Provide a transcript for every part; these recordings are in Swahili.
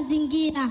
mazingira.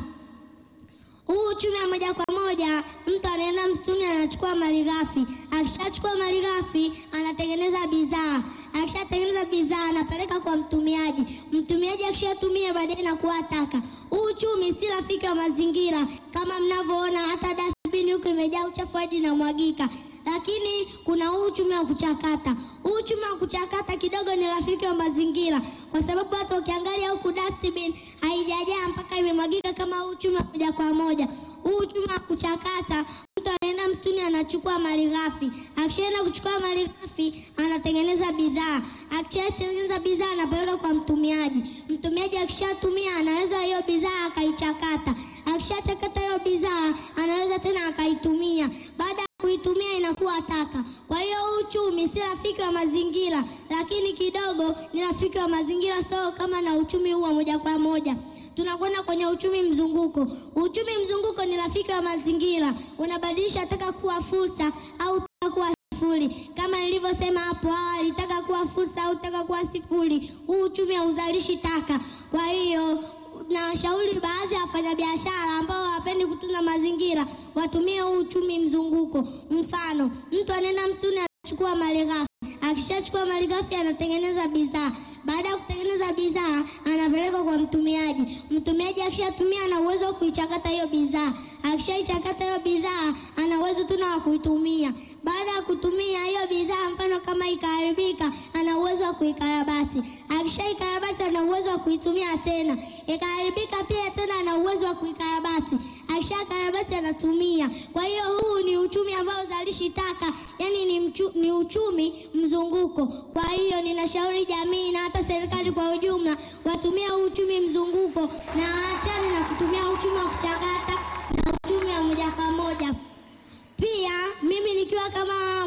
Huu uchumi wa moja kwa moja, mtu anaenda msituni anachukua malighafi. Akishachukua malighafi anatengeneza bidhaa. Akishatengeneza bidhaa anapeleka kwa mtumiaji. Mtumiaji akishatumia baadaye inakuwa taka. Huu uchumi si rafiki wa mazingira. Kama mnavyoona hata dustbin huko imejaa uchafu hadi inamwagika. Lakini kuna huu uchumi wa kuchakata. Huu uchumi wa kuchakata kidogo ni rafiki wa mazingira, kwa sababu hata ukiangalia huku dustbin haijajaa mpaka imemwagika kama huu uchumi wa moja kwa moja. Huu uchumi wa kuchakata, mtu anaenda mtuni anachukua malighafi. Akishaenda kuchukua malighafi anatengeneza bidhaa. Akishatengeneza bidhaa anapeleka kwa mtumiaji. Mtumiaji akishatumia anaweza hiyo bidhaa akaichakata. Akishachakata hiyo bidhaa anaweza tena akaitumia. Baada kuitumia inakuwa taka. Kwa hiyo uchumi si rafiki wa mazingira, lakini kidogo ni rafiki wa mazingira, so kama na uchumi huu wa moja kwa moja. Tunakwenda kwenye uchumi mzunguko. Uchumi mzunguko ni rafiki wa mazingira. Unabadilisha taka kuwa fursa au taka kuwa sifuri. Kama nilivyosema hapo awali, taka kuwa fursa au taka kuwa sifuri. Huu uchumi hauzalishi taka. Kwa hiyo na washauri baadhi ya wafanyabiashara ambao hawapendi kutunza mazingira watumie huu uchumi mzunguko. Mfano, mtu anaenda mtuni anachukua malighafi. Akishachukua malighafi anatengeneza bidhaa. Baada ya kutengeneza bidhaa anapeleka kwa mtumiaji. Mtumiaji akishatumia ana uwezo wa kuichakata hiyo bidhaa. Akishaichakata hiyo bidhaa ana uwezo tena wa kuitumia. Baada ya kutumia hiyo bidhaa, mfano kama ikaharibika, ana uwezo wa kuikarabati. Akishaikarabati ana uwezo wa kuitumia tena. Ikaharibika pia tena ana uwezo wa kuikarabati. Akishakarabati anatumia. Kwa hiyo huu ni uchumi ambao uzalishi taka, yani ni uchumi mzunguko. Kwa hiyo ninashauri jamii na hata serikali kwa ujumla watumie huu uchumi mzunguko na waachane na kutumia uchumi wa kuchakata na uchumi wa moja kwa moja. Pia mimi nikiwa kama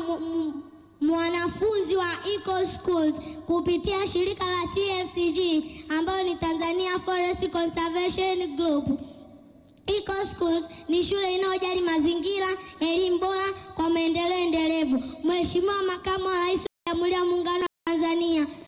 mwanafunzi wa Eco Schools kupitia shirika la TFCG ambayo ni Tanzania Forest Conservation Group. Eco Schools ni shule inayojali mazingira, elimu bora kwa maendeleo endelevu. Mheshimiwa Makamu wa Rais wa Jamhuri ya Muungano